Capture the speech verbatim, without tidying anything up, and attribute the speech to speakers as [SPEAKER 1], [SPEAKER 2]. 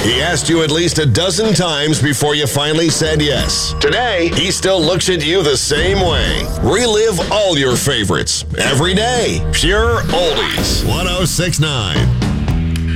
[SPEAKER 1] He asked you at least a dozen times before you finally said yes. Today, he still looks at you the same way. Relive all your favorites every day. Pure Oldies. one oh six point nine.